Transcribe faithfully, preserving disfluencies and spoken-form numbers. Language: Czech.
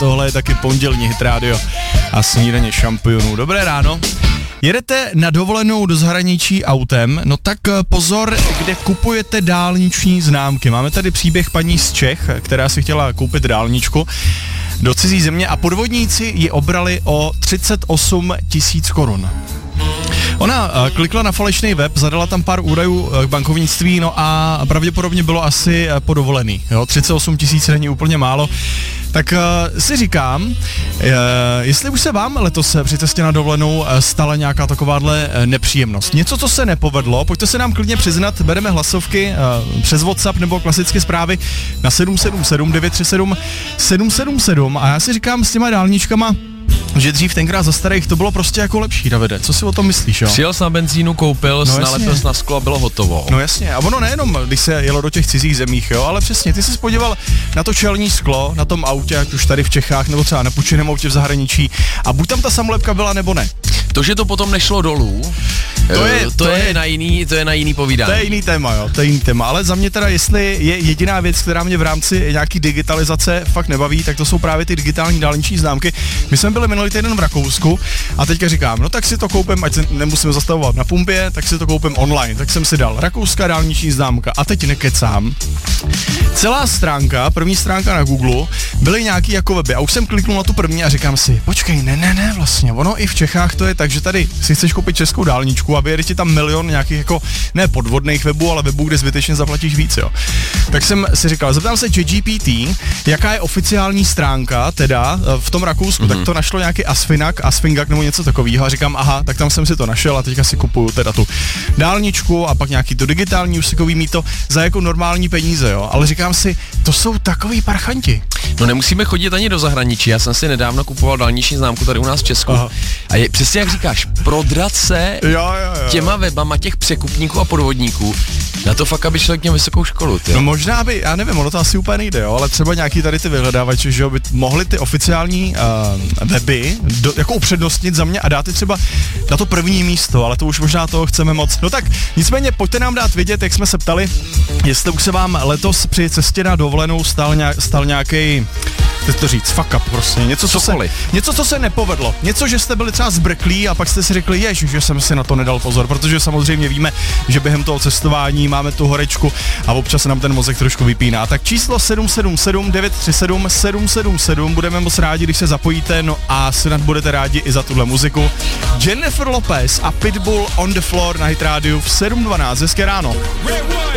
tohle je taky pondělní Hit Radio a snídaně šampionů. Dobré ráno. Jedete na dovolenou do zahraničí autem, no tak pozor, kde kupujete dálniční známky. Máme tady příběh paní z Čech, která si chtěla koupit dálničku do cizí země a podvodníci ji obrali o třicet osm tisíc korun. Ona uh, klikla na falešný web, zadala tam pár údajů uh, k bankovnictví, no a pravděpodobně bylo asi uh, podovolený, jo, třicet osm tisíc není úplně málo. Tak uh, si říkám, uh, jestli už se vám letos při cestě na dovolenou uh, stala nějaká takováhle uh, nepříjemnost. Něco, co se nepovedlo, pojďte se nám klidně přiznat, bereme hlasovky uh, přes WhatsApp nebo klasické zprávy na sedm sedm sedm devět tři sedm sedm sedm sedm a já si říkám s těma dálničkama, že dřív tenkrát za starých to bylo prostě jako lepší, Davide. Co si o tom myslíš, jo? Přijel jsi na benzínu, koupil, no nalepil jsi na sklo a bylo hotovo. No jasně, a ono nejenom, když se jelo do těch cizích zemích, jo, ale přesně, ty jsi podíval na to čelní sklo, na tom autě, ať už tady v Čechách, nebo třeba na půjčeném autě v zahraničí, a buď tam ta samolepka byla, nebo ne. To, že to potom nešlo dolů, to je, to, to je, je na jiný, to je na jiný povídání. To je jiný téma, jo, to je jiný téma, ale za mě teda, jestli je jediná věc, která mě v rámci nějaký digitalizace fakt nebaví, tak to jsou právě ty digitální dálniční známky. My jsme byli minulý týden v Rakousku a teďka říkám, no tak si to koupím, ať se nemusíme zastavovat na pumpě, tak si to koupím online. Tak jsem si dal rakouská dálniční známka a teď nekecám. Celá stránka, první stránka na Google, byly nějaký jako weby a už jsem kliknul na tu první a říkám si, počkej, ne, ne, ne, vlastně, ono i v Čechách to je tak, že tady si chceš koupit českou dálničku a vyjede ti tam milion nějakých jako, ne podvodných webů, ale webů, kde zbytečně zaplatíš víc, jo. Tak jsem si říkal, zeptám se ChatGPT, jaká je oficiální stránka, teda v tom Rakousku, mm-hmm. tak to našlo nějaký Asfinag, Asfingak nebo něco takového a říkám, aha, tak tam jsem si to našel a teďka si kupuju teda tu dálničku a pak nějaký to digitální úsekový mýto za jako normální peníze, jo. Ale říkám si, to jsou takový parchanti. No nemusíme chodit ani do zahraničí, já jsem si nedávno kupoval dálniční známku tady u nás v Česku. Aha. A je přesně jak říkáš, prodrat se jo, jo, jo. těma webama těch překupníků a podvodníků, na to fakt, aby člověk měl vysokou školu, ty. No možná by, já nevím, ono to asi úplně nejde, jo, ale třeba nějaký tady ty vyhledávači, že jo, by mohli ty oficiální uh, weby do, jako upřednostnit za mě a dát je třeba na to první místo, ale to už možná toho chceme moc. No tak nicméně pojďte nám dát vědět, jak jsme se ptali, jestli už se vám letos při cestě na dovolenou stal, nějak, stal nějaký, teď to říct, fuck up prostě, něco co, se, něco, co se nepovedlo, něco, že jste byli třeba zbrklí a pak jste si řekli, ježiš, že jsem si na to nedal pozor, protože samozřejmě víme, že během toho cestování máme tu horečku a občas nám ten mozek trošku vypíná. Tak číslo sedm sedm sedm devět tři sedm sedm sedm sedm, budeme moc rádi, když se zapojíte, no a snad budete rádi i za tuhle muziku. Jennifer Lopez a Pitbull On The Floor na Hit Radio v sedm dvanáct, hezké ráno.